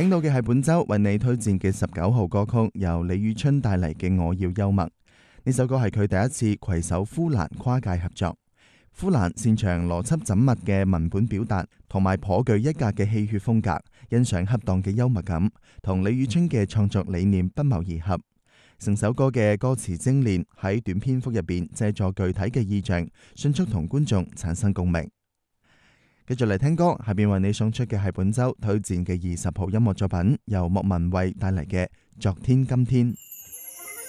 聽到嘅係本周為你推薦嘅19號歌曲，由李宇春帶嚟嘅《我要幽默》。呢首歌係佢第一次攜手呼蘭跨界合作。呼蘭擅長邏輯縝密嘅文本表達，同埋頗具一格嘅戲謔風格，欣賞恰當嘅幽默感，同李宇春嘅創作理念不謀而合。成首歌嘅歌詞精煉，喺短篇幅入邊借助具體嘅意象，迅速同觀眾產生共鳴。繼續嚟聽歌，下邊為你送出嘅係本周推薦嘅20號音樂作品，由莫文蔚帶嚟嘅《昨天今天》。